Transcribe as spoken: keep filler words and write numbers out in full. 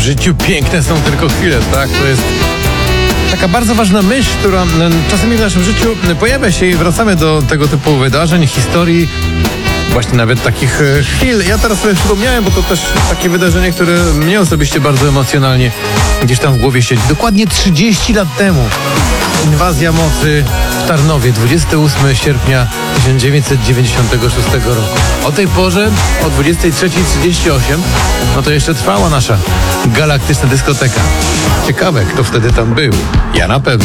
życiu piękne są tylko chwile, tak? To jest taka bardzo ważna myśl, która czasami w naszym życiu pojawia się i wracamy do tego typu wydarzeń, historii, właśnie nawet takich chwil. Ja teraz sobie przypomniałem, bo to też takie wydarzenie, które mnie osobiście bardzo emocjonalnie gdzieś tam w głowie siedzi. Dokładnie trzydzieści lat temu inwazja mocy w Tarnowie, dwudziestego ósmego sierpnia tysiąc dziewięćset dziewięćdziesiątego szóstego roku. O tej porze, o dwudziestej trzeciej trzydzieści osiem, no to jeszcze trwała nasza galaktyczna dyskoteka. Ciekawe, kto wtedy tam był. Ja na pewno.